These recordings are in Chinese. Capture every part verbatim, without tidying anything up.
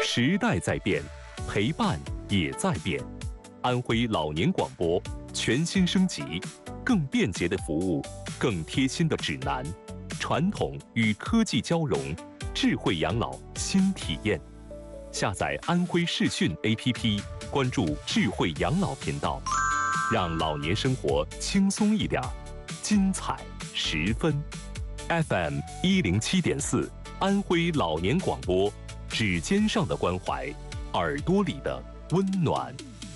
时代在变，陪伴也在变。安徽老年广播全新升级，更便捷的服务，更贴心的指南，传统与科技交融，智慧养老新体验。下载安徽视讯 A P P， 关注智慧养老频道，让老年生活轻松一点，精彩十分。F M 一零七点四，安徽老年广播，指尖上的关怀，耳朵里的温暖。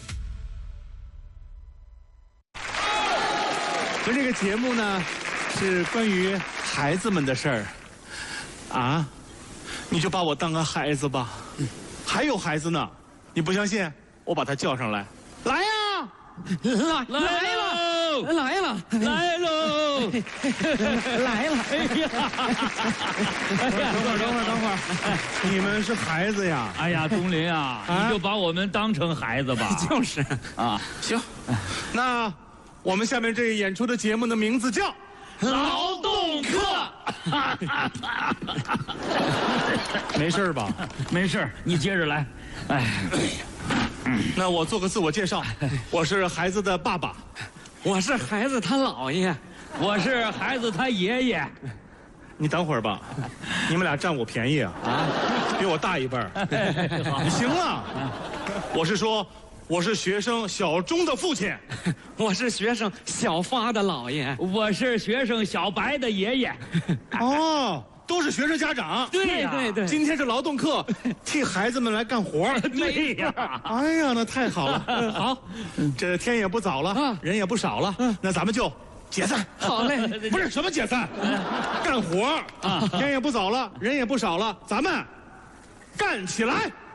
我这个节目呢，是关于孩子们的事儿，啊，你就把我当个孩子吧。嗯、还有孩子呢，你不相信？我把他叫上来，来呀， 来来了，来了，来喽，来了！哎呀， 等会儿，等会儿，等会儿，你们是孩子呀？ 哎呀，东林啊，你就把我们当成孩子吧。 就是啊，行，那。我们下面这个演出的节目的名字叫《 劳动课》。 没事吧？ 没事，你接着来。哎， 那我做个自我介绍，我是孩子的爸爸， 我是孩子他姥爷， 我是孩子他爷爷。 你等会儿吧，你们俩占我便宜啊！啊，比我大一辈儿。你行了，我是说。我是学生小钟的父亲， 我是学生小发的姥爷， 我是学生小白的爷爷。 哦，都是学生家长。 对呀，对对。 今天是劳动课，替孩子们来干活。 对呀， 哎呀，那太好了。好，这天也不早了，人也不少了，那咱们就解散。 好嘞， 不是什么解散，干活啊！天也不早了，人也不少了，咱们干起来。